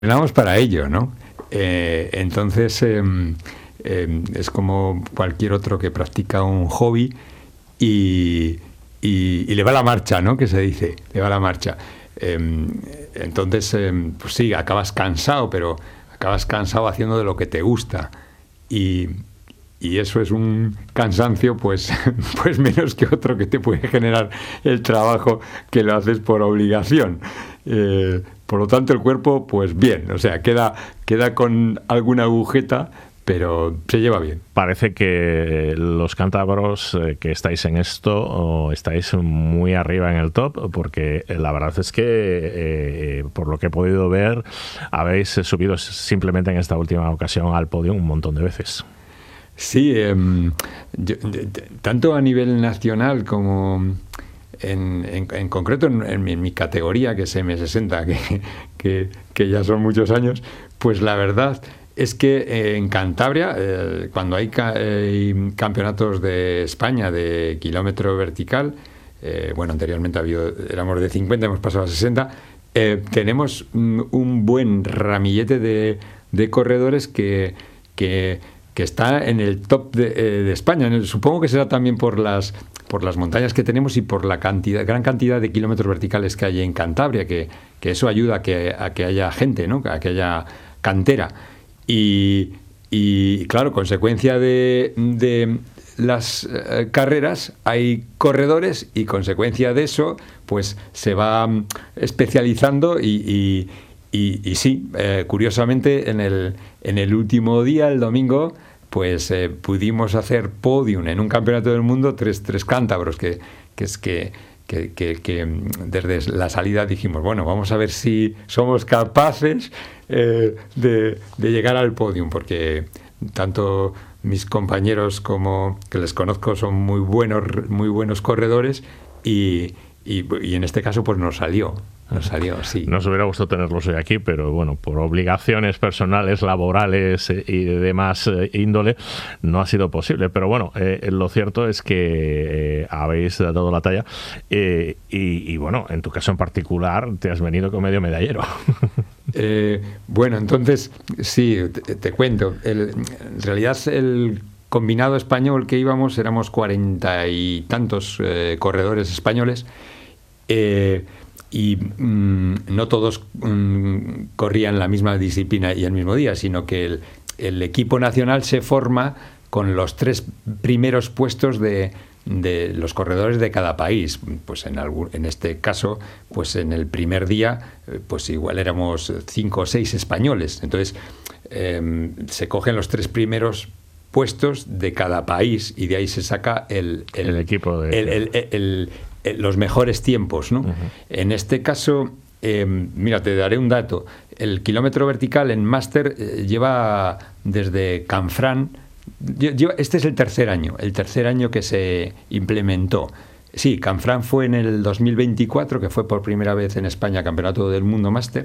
entrenamos para ello, ¿no? Entonces, es como cualquier otro que practica un hobby y le va la marcha, ¿no? Que se dice, le va la marcha. Entonces, pues sí, acabas cansado, pero acabas cansado haciendo de lo que te gusta. Y, y eso es un cansancio, pues, pues menos que otro que te puede generar el trabajo que lo haces por obligación. Por lo tanto, el cuerpo, pues bien, o sea, queda con alguna agujeta, pero se lleva bien. Parece que los cántabros que estáis en esto estáis muy arriba en el top, porque la verdad es que, por lo que he podido ver, habéis subido simplemente en esta última ocasión al podio un montón de veces. Sí, tanto a nivel nacional como en concreto en mi categoría, que es M60, que ya son muchos años, pues la verdad es que en Cantabria, cuando hay campeonatos de España de kilómetro vertical, bueno, anteriormente éramos de 50, hemos pasado a 60, tenemos un buen ramillete de corredores que está en el top de España. Supongo que será también por las montañas que tenemos y por la gran cantidad de kilómetros verticales que hay en Cantabria, que eso ayuda a que haya gente, ¿no? A que haya cantera. Y claro, consecuencia de las carreras hay corredores, y consecuencia de eso pues se va especializando y sí, curiosamente en el último día, el domingo, pues pudimos hacer podium en un campeonato del mundo, tres cántabros, que desde la salida dijimos, bueno, vamos a ver si somos capaces de llegar al podium, porque tanto mis compañeros como que les conozco son muy buenos corredores, y en este caso pues nos salió, sí. Nos hubiera gustado tenerlos hoy aquí, pero bueno, por obligaciones personales, laborales y de demás índole, no ha sido posible. Pero bueno, lo cierto es que habéis dado la talla y bueno, en tu caso en particular te has venido con medio medallero. Bueno, entonces, sí, te cuento. En realidad el combinado español que íbamos, éramos 40 y tantos corredores españoles, y no todos corrían la misma disciplina y el mismo día, sino que el equipo nacional se forma con los 3 primeros puestos de los corredores de cada país. Pues en este caso, pues en el primer día, pues igual éramos 5 o 6 españoles. Entonces se cogen los 3 primeros puestos de cada país, y de ahí se saca el equipo los mejores tiempos, ¿no? Uh-huh. En este caso, mira, te daré un dato. El kilómetro vertical en máster lleva desde Canfrán. Este es el tercer año que se implementó. Sí, Canfrán fue en el 2024, que fue por primera vez en España Campeonato del Mundo Máster,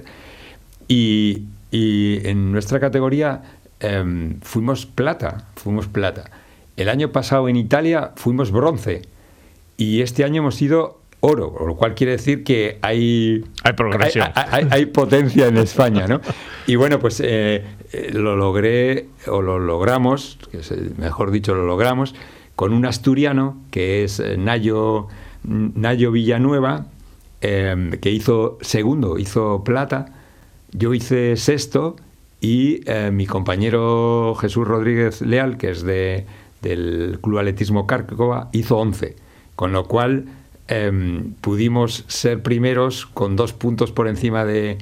y en nuestra categoría fuimos plata. El año pasado en Italia fuimos bronce, y este año hemos sido oro, lo cual quiere decir que hay progresión. Hay potencia en España, ¿no? Y bueno, pues lo logramos, mejor dicho, lo logramos con un asturiano que es Nayo Villanueva, que hizo segundo, hizo plata, yo hice sexto, y mi compañero Jesús Rodríguez Leal, que es del Club Atletismo Cárcova, hizo 11, con lo cual pudimos ser primeros con 2 puntos por encima de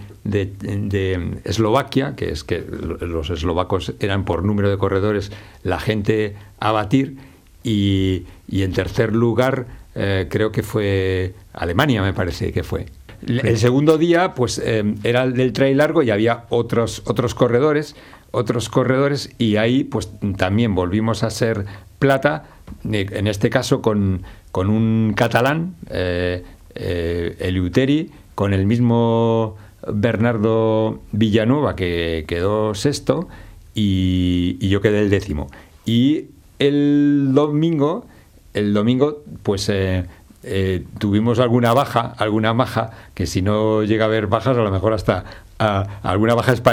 Eslovaquia, que es que los eslovacos eran por número de corredores la gente a batir, y en tercer lugar creo que fue Alemania, me parece que fue. El segundo día pues era el del trail largo, y había otros corredores, y ahí pues también volvimos a ser plata, en este caso con un catalán, Eleutheri, con el mismo Bernardo Villanueva, que quedó sexto, y yo quedé el 10º. Y el domingo pues tuvimos alguna maja, que si no llega a haber bajas, a lo mejor hasta alguna baja española